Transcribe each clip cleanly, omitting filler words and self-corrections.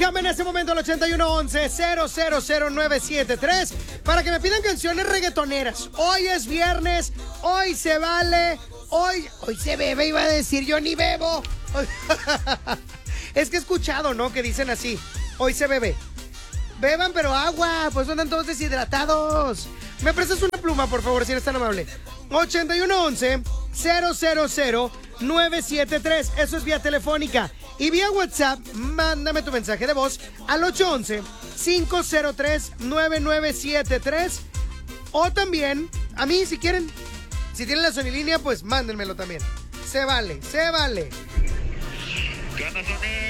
Llame en este momento al 8111-000973 para que me pidan canciones reggaetoneras. Hoy es viernes, hoy se vale, hoy se bebe, iba a decir, yo ni bebo. Es que he escuchado, ¿no? Que dicen así, hoy se bebe. Beban, pero agua, pues andan todos deshidratados. ¿Me prestas una pluma, por favor, si eres tan amable? 8111-000-973. Eso es vía telefónica. Y vía WhatsApp, mándame tu mensaje de voz al 811-503-9973. O también, a mí, si quieren, si tienen la sonilínea, pues mándenmelo también. Se vale, se vale. ¿Qué onda, Sony?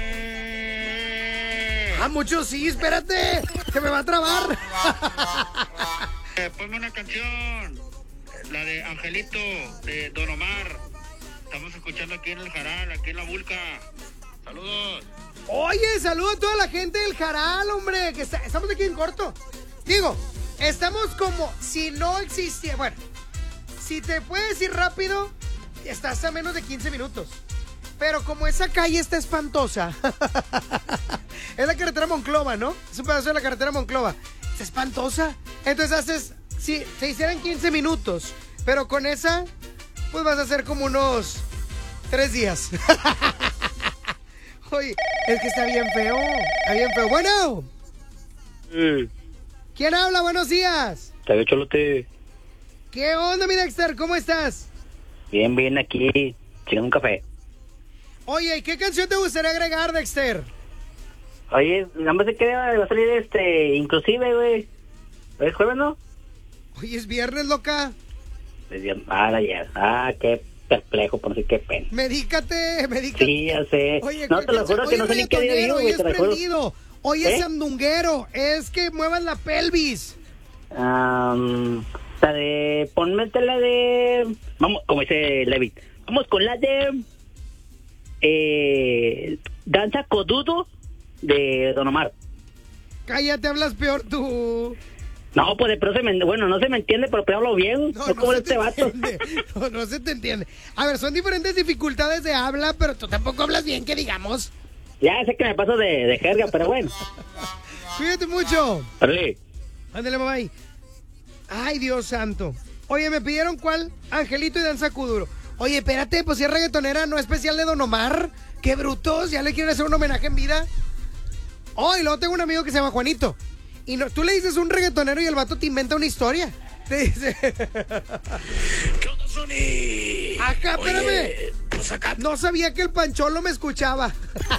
Mucho sí, espérate, se me va a trabar. Ponme una canción, la de Angelito, de Don Omar. Estamos escuchando aquí en el Jaral, aquí en la Vulca. Saludos. Oye, saludo a toda la gente del Jaral, hombre, que estamos aquí en corto. Digo, estamos como si no existiera. Bueno, si te puedes ir rápido, estás a menos de 15 minutos. Pero como esa calle está espantosa, es la carretera Monclova, ¿no? Es un pedazo de la carretera Monclova. Está espantosa. Entonces haces, si se hicieran 15 minutos, pero con esa, pues vas a hacer como unos 3 días. Oye, es que está bien feo. Está bien feo. Bueno. ¿Quién habla? Buenos días. Te veo, Cholote. ¿Qué onda, mi Dexter? ¿Cómo estás? Bien, bien, aquí, chingando un café. Oye, ¿y qué canción te gustaría agregar, Dexter? Oye, nada más sé que va a salir inclusive, güey. ¿Es jueves, no? Hoy es viernes, loca. Pues ya, qué perplejo, por no sé qué pena. Medícate. Sí, ya sé. Oye, no, te lo juro que no sé ni qué día vivo, hoy güey, es te lo juro. prendido. Hoy es sandunguero. Es que muevan la pelvis. La de... Ponmétela de... Vamos, como dice Levit. Vamos con la de... Danza Codudo de Don Omar. Cállate, hablas peor tú. No, pues pero no se me entiende, pero hablo bien. No como este vato. No se te entiende. A ver, son diferentes dificultades de habla, pero tú tampoco hablas bien, que digamos. Ya sé que me paso de jerga, pero bueno. Cuídate mucho. Dale. Ándale, mamá. Ay, Dios santo. Oye, me pidieron cuál, Angelito y Danza Kuduro. Oye, espérate, pues si es reggaetonera, no especial de Don Omar. Qué brutos, ya le quieren hacer un homenaje en vida. Oh, y luego tengo un amigo que se llama Juanito. Y no, tú le dices un reggaetonero y el vato te inventa una historia. Te dice... ¿Qué onda, Sony? Acá, espérame. Oye, pues acá... No sabía que el Pancholo me escuchaba.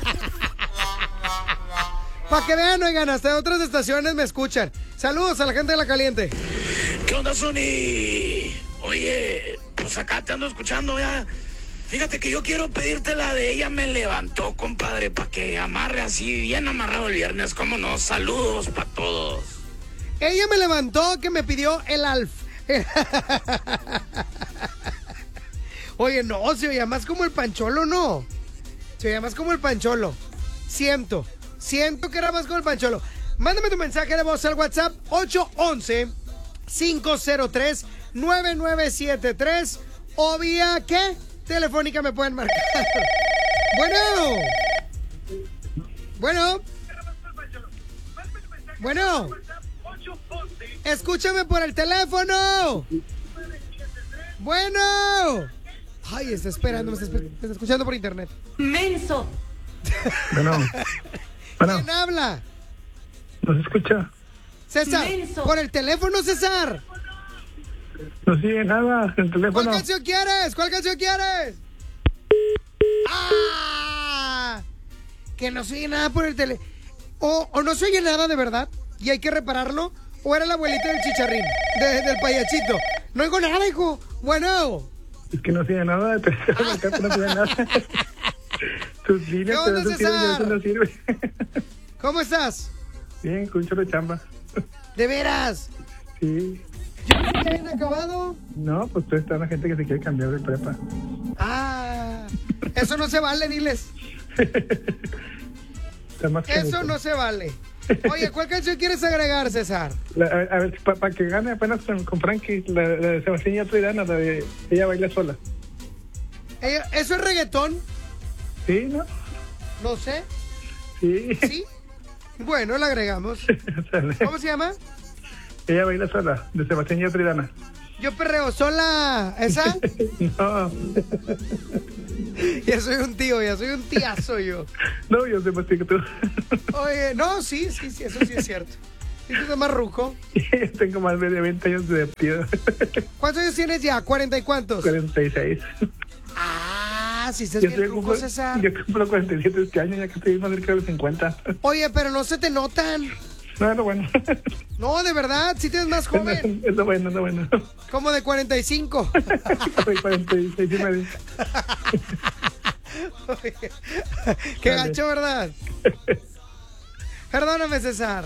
Para que vean, oigan, hasta otras estaciones me escuchan. Saludos a la gente de La Caliente. ¿Qué onda, Sony? Oye, pues acá te ando escuchando ya. Fíjate que yo quiero pedirte la de Ella Me Levantó, compadre, para que amarre así, bien amarrado el viernes. ¿Cómo no? Saludos para todos. Ella me levantó que me pidió el Alf. Oye, no, se oye más como el Pancholo, ¿no? Se oye más como el Pancholo. Siento que era más como el Pancholo. Mándame tu mensaje de voz al WhatsApp 811-503-9973 o vía, ¿qué? Telefónica me pueden marcar. Bueno. Escúchame por el teléfono. Bueno. Ay, está esperando, me está escuchando por internet. Menso. Bueno. ¿Quién habla? No se escucha. César, Menso. por el teléfono, César. No sigue nada el teléfono. ¿Cuál canción quieres? ¡Ah! Que no se oye nada por el teléfono. O no se oye nada de verdad y hay que repararlo. O era la abuelita del chicharrín, del payachito. No oigo nada, hijo. Bueno. Es que no sigue nada. No sigue nada. Tus líneas, ¿Qué onda, pero César? no sirve. ¿Cómo estás? Bien, con un chorro de chamba. ¿De veras? Sí. ¿Ya bien acabado? No, pues tú estás la gente que se quiere cambiar de prepa. Ah, eso no se vale, diles. Está más Eso no se vale. Oye, ¿cuál canción quieres agregar, César? A ver, para que gane apenas con Frankie, la de Sebastián y Adriana, la de Ella Baila Sola. ¿Eso es reggaetón? Sí, ¿no? No sé. Sí. ¿Sí? Bueno, la agregamos. ¿Cómo se llama? Ella baila sola, de Sebastián Yatra y Dana. Yo perreo sola. ¿Esa? No, Ya soy un tío, ya soy un tiazo yo. no, yo Sebastián que tú. Oye, no, sí, eso sí es cierto. ¿Y tú estás más ruco? Tengo más de 20 años de tío. ¿Cuántos años tienes ya? ¿40 y cuántos? 46. Ah, si estás bien ruco, César. Yo cumplo 47 este año, ya que estoy más cerca de los 50. Oye, pero no se te notan. No, es lo bueno. No, de verdad, si te ves más joven. Es lo bueno, es lo bueno. Como de 45. Soy 46 y medio. Oye, qué gacho, ¿verdad? Perdóname, César.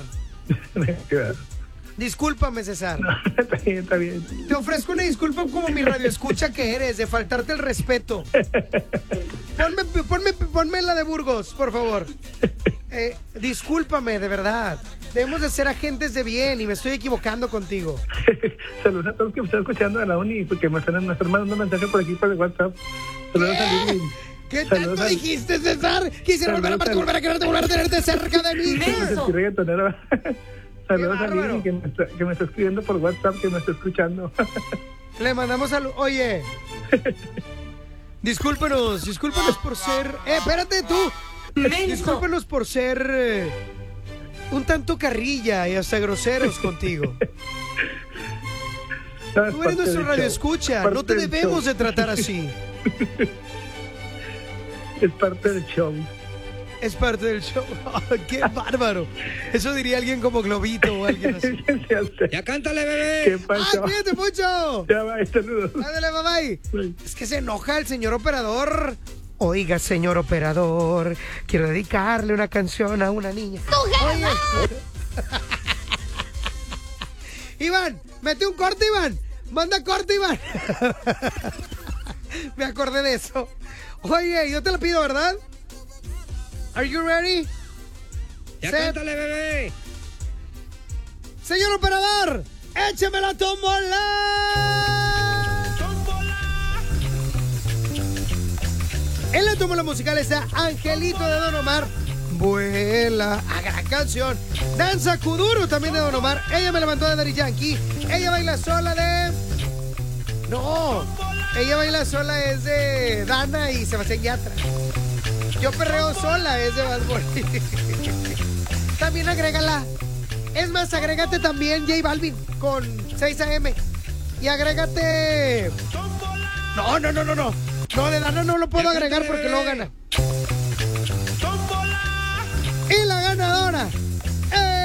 Discúlpame, César. No, está bien, está bien. Te ofrezco una disculpa como mi radioescucha que eres, de faltarte el respeto. Ponme la de Burgos, por favor. Discúlpame, de verdad. Debemos de ser agentes de bien y me estoy equivocando contigo. Saludos a todos que me están escuchando de la uni, porque me están mandando un mensaje por aquí por el WhatsApp. Saludos a Lili. ¿Qué tanto dijiste, César? Quisiera volver a amarte, volver a quererte, volver a tenerte cerca de mí. Saludos a Lili que me está escribiendo por WhatsApp, que me está escuchando. Le mandamos saludos. Oye, discúlpenos por ser... espérate tú. Discúlpenos por ser un tanto carrilla y hasta groseros contigo. No, Tú eres nuestro radioescucha, no te debemos de tratar así. Es parte del show. Es parte del show. Oh, ¡qué bárbaro! Eso diría alguien como Globito o alguien así. Ya cántale, bebé. ¿Qué pasó? ¡Ah, cuídate mucho! Ya va, saludos. Ándale, bye bye. Es que se enoja el señor operador. Oiga, señor operador, quiero dedicarle una canción a una niña. Oye. Iván, mete un corte, Iván. Manda corte, Iván. Me acordé de eso. Oye, yo te la pido, ¿verdad? Are you ready? Ya cántale, bebé. Señor operador, écheme la tómbola. En la tómbola musical está Angelito de Don Omar. Vuela, a gran canción. Danza Kuduro también de Don Omar. Ella me levantó de Daddy Yankee. Ella baila sola de... No, ella baila sola es de Dana y Sebastián Yatra. Yo perreo sola es de Bad Bunny. También agrégala. Es más, agrégate también J Balvin con 6 AM. Y agrégate... No, de Dana no lo puedo agregar porque luego gana.